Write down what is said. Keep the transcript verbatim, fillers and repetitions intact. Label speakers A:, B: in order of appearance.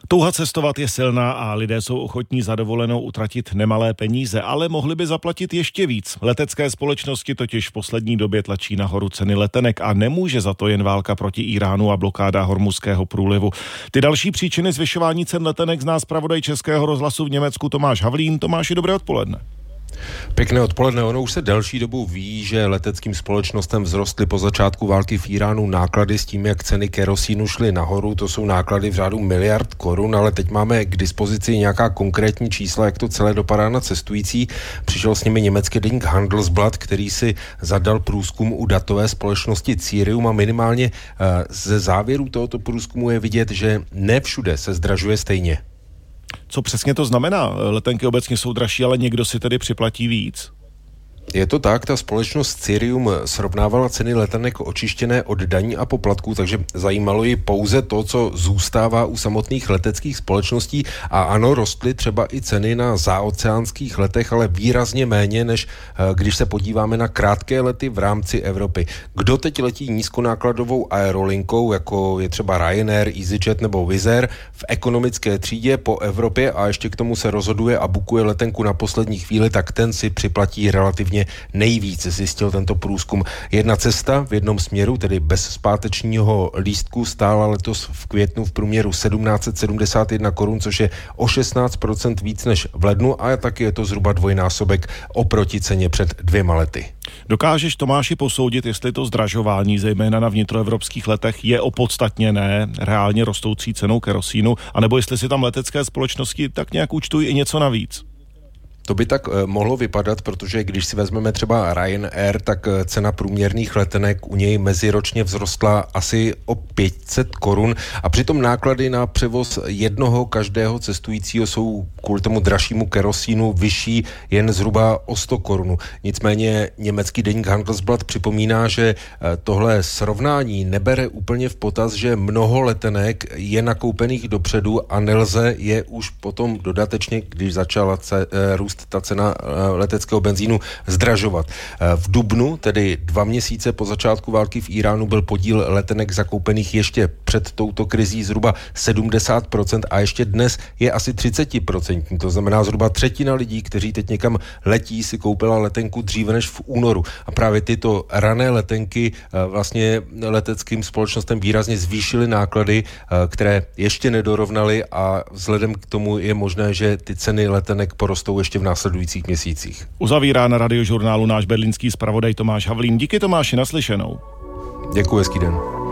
A: Touha cestovat je silná a lidé jsou ochotní za dovolenou utratit nemalé peníze, ale mohli by zaplatit ještě víc. Letecké společnosti totiž v poslední době tlačí nahoru ceny letenek a nemůže za to jen válka proti Íránu a blokáda Hormuzského průlivu. Ty další příčiny zvyšování cen letenek zná zpravodaj Českého rozhlasu v Německu Tomáš Havlín. Tomáši, dobré odpoledne.
B: Pěkné odpoledne. Ono už se delší dobu ví, že leteckým společnostem vzrostly po začátku války v Íránu náklady s tím, jak ceny kerosínu šly nahoru. To jsou náklady v řádu miliard korun, ale teď máme k dispozici nějaká konkrétní čísla, jak to celé dopadá na cestující. Přišel s nimi německý deník Handelsblatt, který si zadal průzkum u datové společnosti Cirium a minimálně ze závěru tohoto průzkumu je vidět, že ne všude se zdražuje stejně.
A: Co přesně to znamená? Letenky obecně jsou dražší, ale někdo si tedy připlatí víc?
B: Je to tak, ta společnost Cirium srovnávala ceny letenek očištěné od daní a poplatků, takže zajímalo ji pouze to, co zůstává u samotných leteckých společností a ano, rostly třeba i ceny na záoceánských letech, ale výrazně méně, než když se podíváme na krátké lety v rámci Evropy. Kdo teď letí nízkonákladovou aerolinkou, jako je třeba Ryanair, EasyJet nebo Wizz Air, v ekonomické třídě po Evropě a ještě k tomu se rozhoduje a bukuje letenku na poslední chvíli, tak ten si připlatí relativně nejvíc, zjistil tento průzkum. Jedna cesta v jednom směru, tedy bez zpátečního lístku, stála letos v květnu v průměru sedmnáct set sedmdesát jedna korun, což je o šestnáct procent víc než v lednu a taky je to zhruba dvojnásobek oproti ceně před dvěma lety.
A: Dokážeš, Tomáši, posoudit, jestli to zdražování, zejména na vnitroevropských letech, je opodstatněné reálně rostoucí cenou kerosínu, anebo jestli si tam letecké společnosti tak nějak účtují i něco navíc?
B: To by tak e, mohlo vypadat, protože když si vezmeme třeba Ryanair, tak e, cena průměrných letenek u něj meziročně vzrostla asi o pět set korun a přitom náklady na převoz jednoho každého cestujícího jsou kvůli tomu dražšímu kerosínu vyšší jen zhruba o sto korun. Nicméně německý deník Handelsblatt připomíná, že e, tohle srovnání nebere úplně v potaz, že mnoho letenek je nakoupených dopředu a nelze je už potom dodatečně, když začala ce, e, růst ta cena leteckého benzínu zdražovat. V dubnu, tedy dva měsíce po začátku války v Íránu, byl podíl letenek zakoupených ještě před touto krizí zhruba sedmdesát procent a ještě dnes je asi třicet procent. To znamená zhruba třetina lidí, kteří teď někam letí, si koupila letenku dříve než v únoru. A právě tyto rané letenky vlastně leteckým společnostem výrazně zvýšily náklady, které ještě nedorovnaly a vzhledem k tomu je možné, že ty ceny letenek porostou ještě v následujících měsících.
A: Uzavírá na radiožurnálu náš berlínský zpravodaj Tomáš Havlín. Díky, Tomáši, naslyšenou.
B: Děkuji, hezký den.